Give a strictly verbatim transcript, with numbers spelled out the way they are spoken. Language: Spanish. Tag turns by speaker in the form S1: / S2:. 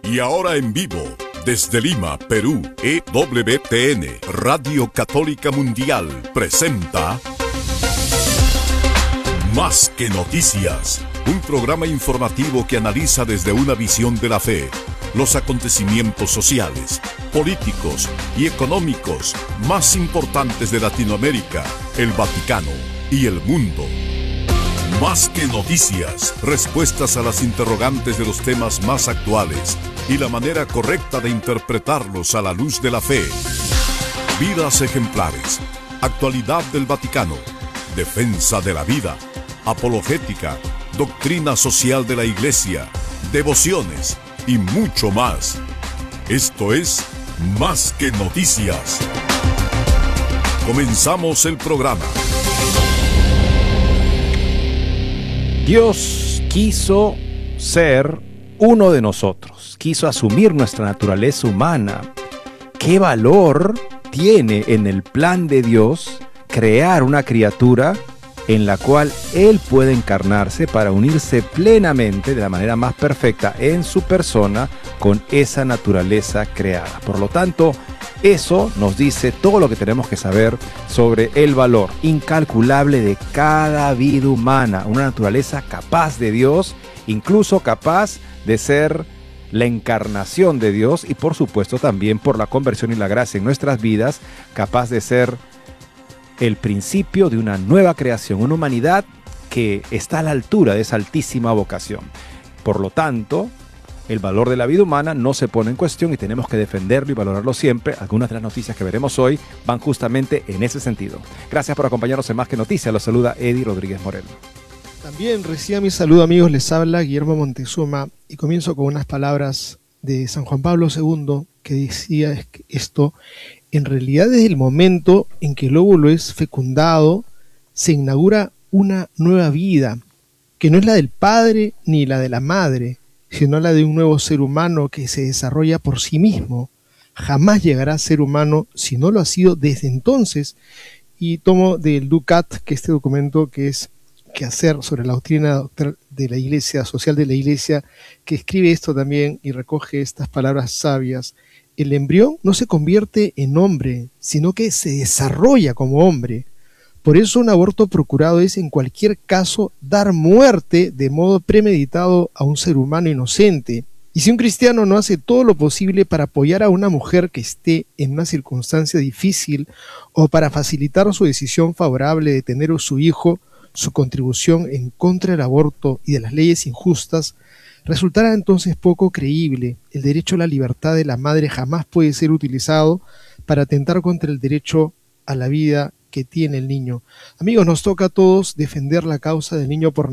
S1: Y ahora en vivo, desde Lima, Perú, E W T N, Radio Católica Mundial, presenta Más que Noticias, un programa informativo que analiza desde una visión de la fe los acontecimientos sociales, políticos y económicos más importantes de Latinoamérica, el Vaticano y el mundo. Más que noticias, respuestas a las interrogantes de los temas más actuales y la manera correcta de interpretarlos a la luz de la fe. Vidas ejemplares, actualidad del Vaticano, defensa de la vida, apologética, doctrina social de la Iglesia, devociones y mucho más. Esto es Más que Noticias. Comenzamos el programa.
S2: Dios quiso ser uno de nosotros, quiso asumir nuestra naturaleza humana. ¿Qué valor tiene en el plan de Dios crear una criatura en la cual Él puede encarnarse para unirse plenamente de la manera más perfecta en su persona con esa naturaleza creada? Por lo tanto, eso nos dice todo lo que tenemos que saber sobre el valor incalculable de cada vida humana, una naturaleza capaz de Dios, incluso capaz de ser la encarnación de Dios y por supuesto también por la conversión y la gracia en nuestras vidas, capaz de ser el principio de una nueva creación, una humanidad que está a la altura de esa altísima vocación. Por lo tanto, el valor de la vida humana no se pone en cuestión y tenemos que defenderlo y valorarlo siempre. Algunas de las noticias que veremos hoy van justamente en ese sentido. Gracias por acompañarnos en Más que Noticias. Los saluda Eddie Rodríguez Moreno.
S3: También reciban mi saludo, amigos. Les habla Guillermo Montezuma y comienzo con unas palabras de San Juan Pablo segundo que decía esto: en realidad, desde el momento en que el óvulo es fecundado, se inaugura una nueva vida, que no es la del padre ni la de la madre, sino la de un nuevo ser humano que se desarrolla por sí mismo. Jamás llegará a ser humano si no lo ha sido desde entonces. Y tomo del Ducat, que este documento que es Quehacer sobre la doctrina de la Iglesia, social de la Iglesia, que escribe esto también y recoge estas palabras sabias. El embrión no se convierte en hombre, sino que se desarrolla como hombre. Por eso un aborto procurado es en cualquier caso dar muerte de modo premeditado a un ser humano inocente. Y si un cristiano no hace todo lo posible para apoyar a una mujer que esté en una circunstancia difícil o para facilitar su decisión favorable de tener a su hijo, su contribución en contra del aborto y de las leyes injustas, resultará entonces poco creíble. El derecho a la libertad de la madre jamás puede ser utilizado para atentar contra el derecho a la vida que tiene el niño. Amigos, nos toca a todos defender la causa del niño por